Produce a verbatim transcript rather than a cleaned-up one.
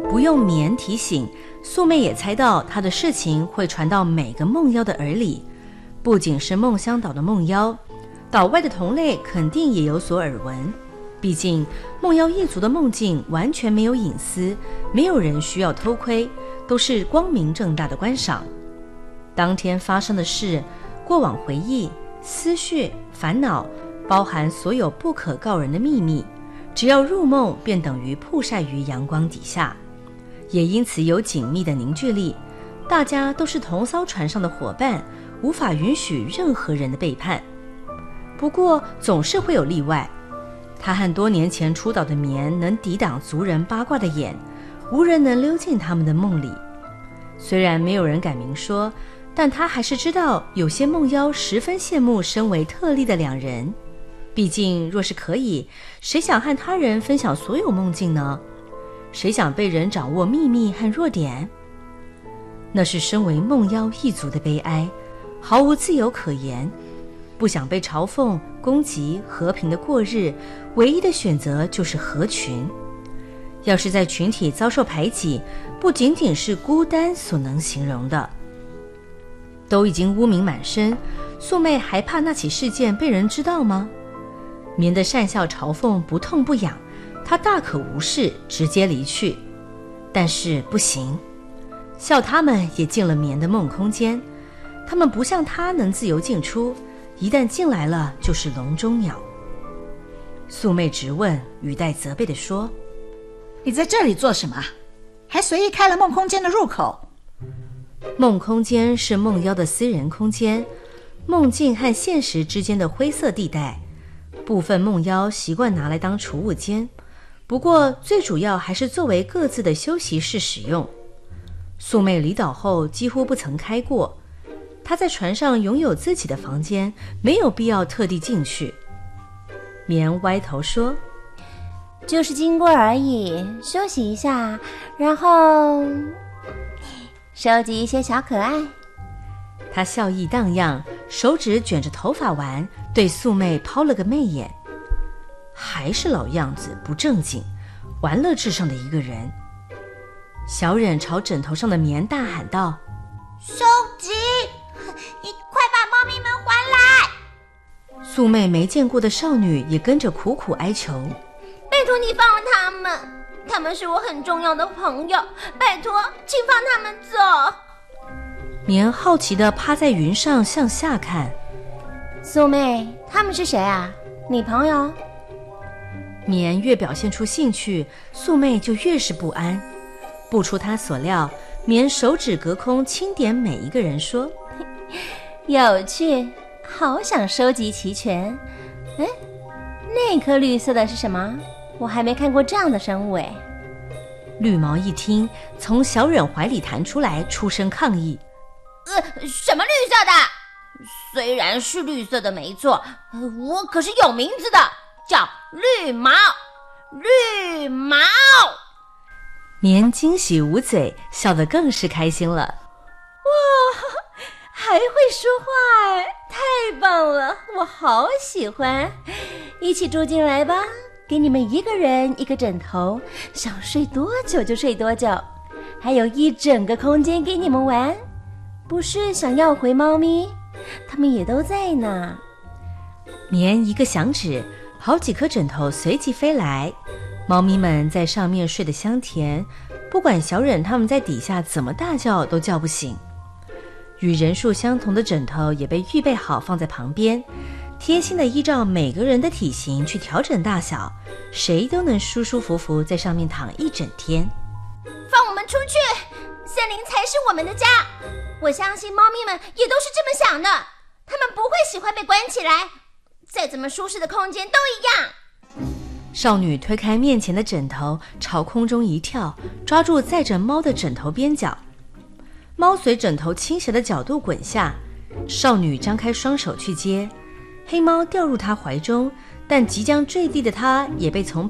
不用棉提醒，素妹也猜到她的事情会传到每个梦妖的耳里。不仅是梦乡岛的梦妖，岛外的同类肯定也有所耳闻。毕竟梦妖一族的梦境完全没有隐私，没有人需要偷窥，都是光明正大的观赏。当天发生的事，过往回忆、思绪、烦恼，包含所有不可告人的秘密，只要入梦便等于曝晒于阳光底下，也因此有紧密的凝聚力。大家都是同艘船上的伙伴，无法允许任何人的背叛。不过总是会有例外，他和多年前出岛的绵能抵挡族人八卦的眼，无人能溜进他们的梦里。虽然没有人敢明说，但他还是知道有些梦妖十分羡慕身为特例的两人。毕竟若是可以，谁想和他人分享所有梦境呢？谁想被人掌握秘密和弱点？那是身为梦妖一族的悲哀，毫无自由可言。不想被嘲讽、攻击，和平的过日，唯一的选择就是合群。要是在群体遭受排挤，不仅仅是孤单所能形容的。都已经污名满身，素妹还怕那起事件被人知道吗？棉的讪笑嘲讽不痛不痒，她大可无视，直接离去。但是不行，笑他们也进了棉的梦空间，他们不像她能自由进出，一旦进来了就是笼中鸟。素妹直问，语带责备地说： 你在这里做什么？还随意开了梦空间的入口。 梦空间是梦妖的私人空间，梦境和现实之间的灰色地带，部分梦妖习惯拿来当储物间，不过最主要还是作为各自的休息室使用。素妹离岛后几乎不曾开过，她在船上拥有自己的房间，没有必要特地进去。棉歪头说： 就是经过而已，休息一下，然后收集一些小可爱。 他笑意荡漾，手指卷着头发玩，对素妹抛了个媚眼。还是老样子，不正经，玩乐至上的一个人。小忍朝枕头上的棉大喊道： 收集，你快把猫咪们还来！ 素妹没见过的少女也跟着苦苦哀求： 拜托你放了他们，他们是我很重要的朋友，拜托请放他们走。 棉好奇地趴在云上向下看。 素妹，他们是谁啊？你朋友？ 棉越表现出兴趣，素妹就越是不安。不出她所料，棉手指隔空轻点每一个人说： 有趣，好想收集齐全。哎，那颗绿色的是什么？我还没看过这样的生物哎。 绿毛一听，从小忍怀里弹出来，出声抗议： 呃，什么绿色的？虽然是绿色的没错，我可是有名字的，叫绿毛，绿毛。 棉惊喜无嘴，笑得更是开心了。 哇，还会说话哎，太棒了，我好喜欢。一起住进来吧，给你们一个人一个枕头，想睡多久就睡多久，还有一整个空间给你们玩。不是想要回猫咪，他们也都在呢。 棉一个响指，好几颗枕头随即飞来，猫咪们在上面睡得香甜，不管小忍他们在底下怎么大叫都叫不醒。与人数相同的枕头也被预备好放在旁边，贴心的依照每个人的体型去调整大小，谁都能舒舒服服在上面躺一整天。 放我们出去，森林才是我们的家。我相信猫咪们也都是这么想的，它们不会喜欢被关起来，再怎么舒适的空间都一样。 少女推开面前的枕头，朝空中一跳，抓住载着猫的枕头边角。猫随枕头倾斜的角度滚下，少女张开双手去接，黑猫掉入她怀中，但即将坠地的她也被从